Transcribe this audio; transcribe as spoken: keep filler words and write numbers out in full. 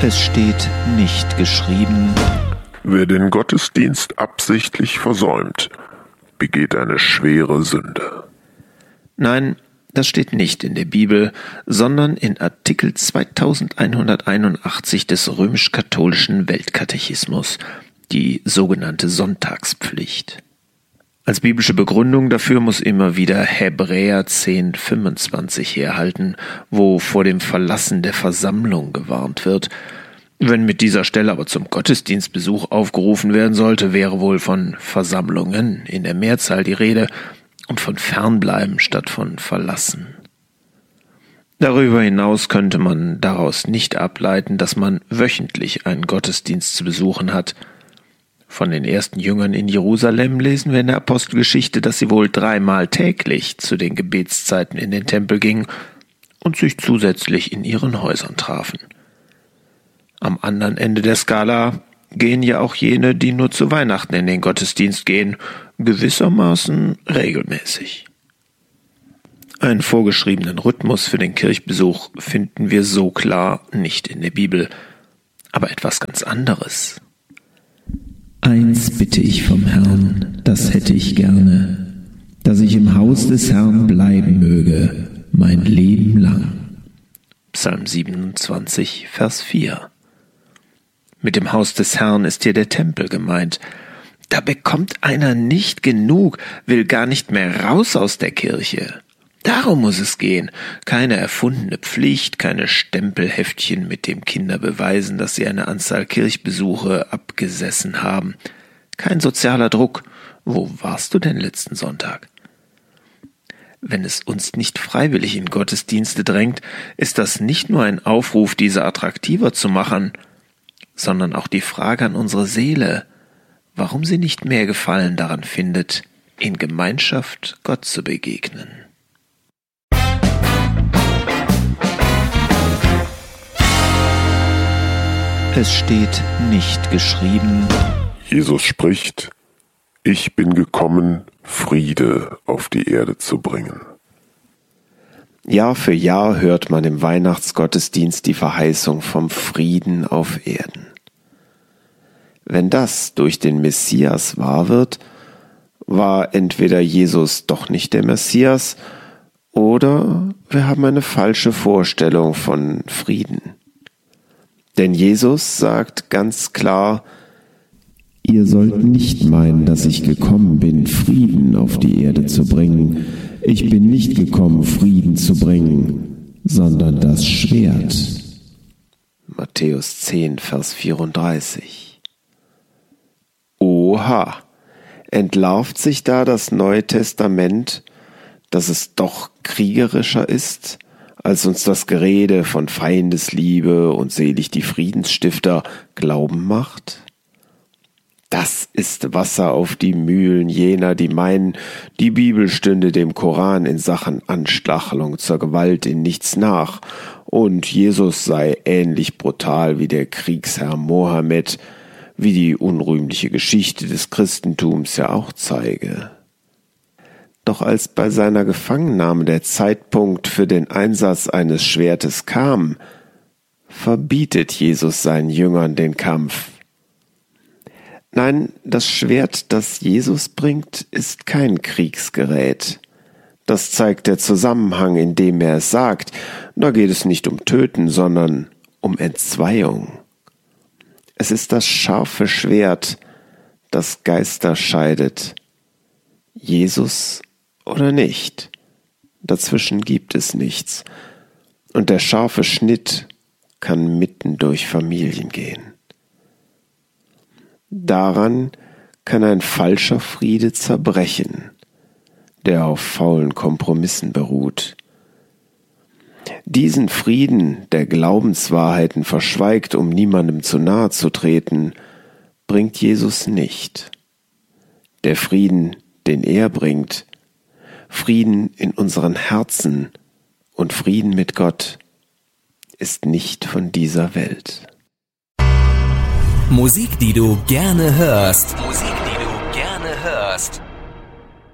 Es steht nicht geschrieben: Wer den Gottesdienst absichtlich versäumt, begeht eine schwere Sünde. Nein, das steht nicht in der Bibel, sondern in Artikel zweitausendeinhunderteinundachtzig des römisch-katholischen Weltkatechismus, die sogenannte Sonntagspflicht. Als biblische Begründung dafür muss immer wieder Hebräer zehn fünfundzwanzig herhalten, wo vor dem Verlassen der Versammlung gewarnt wird. Wenn mit dieser Stelle aber zum Gottesdienstbesuch aufgerufen werden sollte, wäre wohl von Versammlungen in der Mehrzahl die Rede und von Fernbleiben statt von Verlassen. Darüber hinaus könnte man daraus nicht ableiten, dass man wöchentlich einen Gottesdienst zu besuchen hat. Von den ersten Jüngern in Jerusalem lesen wir in der Apostelgeschichte, dass sie wohl dreimal täglich zu den Gebetszeiten in den Tempel gingen und sich zusätzlich in ihren Häusern trafen. Am anderen Ende der Skala gehen ja auch jene, die nur zu Weihnachten in den Gottesdienst gehen, gewissermaßen regelmäßig. Einen vorgeschriebenen Rhythmus für den Kirchbesuch finden wir so klar nicht in der Bibel, aber etwas ganz anderes. Eins bitte ich vom Herrn, das hätte ich gerne, dass ich im Haus des Herrn bleiben möge, mein Leben lang. Psalm siebenundzwanzig, Vers vier. Mit dem Haus des Herrn ist hier der Tempel gemeint. Da bekommt einer nicht genug, will gar nicht mehr raus aus der Kirche. Darum muss es gehen. Keine erfundene Pflicht, keine Stempelheftchen, mit dem Kinder beweisen, dass sie eine Anzahl Kirchbesuche abgesessen haben. Kein sozialer Druck. Wo warst du denn letzten Sonntag? Wenn es uns nicht freiwillig in Gottesdienste drängt, ist das nicht nur ein Aufruf, diese attraktiver zu machen, sondern auch die Frage an unsere Seele, warum sie nicht mehr Gefallen daran findet, in Gemeinschaft Gott zu begegnen. Es steht nicht geschrieben: Jesus spricht: Ich bin gekommen, Friede auf die Erde zu bringen. Jahr für Jahr hört man im Weihnachtsgottesdienst die Verheißung vom Frieden auf Erden. Wenn das durch den Messias wahr wird, war entweder Jesus doch nicht der Messias oder wir haben eine falsche Vorstellung von Frieden. Denn Jesus sagt ganz klar: Ihr sollt nicht meinen, dass ich gekommen bin, Frieden auf die Erde zu bringen. Ich bin nicht gekommen, Frieden zu bringen, sondern das Schwert. Matthäus zehn, Vers vierunddreißig. Oha, entlarvt sich da das Neue Testament, dass es doch kriegerischer ist, als uns das Gerede von Feindesliebe und selig die Friedensstifter glauben macht? Das ist Wasser auf die Mühlen jener, die meinen, die Bibel stünde dem Koran in Sachen Anstachelung zur Gewalt in nichts nach und Jesus sei ähnlich brutal wie der Kriegsherr Mohammed, wie die unrühmliche Geschichte des Christentums ja auch zeige. Doch als bei seiner Gefangennahme der Zeitpunkt für den Einsatz eines Schwertes kam, verbietet Jesus seinen Jüngern den Kampf. Nein, das Schwert, das Jesus bringt, ist kein Kriegsgerät. Das zeigt der Zusammenhang, in dem er es sagt. Da geht es nicht um Töten, sondern um Entzweiung. Es ist das scharfe Schwert, das Geister scheidet. Jesus oder nicht. Dazwischen gibt es nichts. Und der scharfe Schnitt kann mitten durch Familien gehen. Daran kann ein falscher Friede zerbrechen, der auf faulen Kompromissen beruht. Diesen Frieden, der Glaubenswahrheiten verschweigt, um niemandem zu nahe zu treten, bringt Jesus nicht. Der Frieden, den er bringt, Frieden in unseren Herzen und Frieden mit Gott, ist nicht von dieser Welt. Musik, die du gerne hörst. Musik, die du gerne hörst.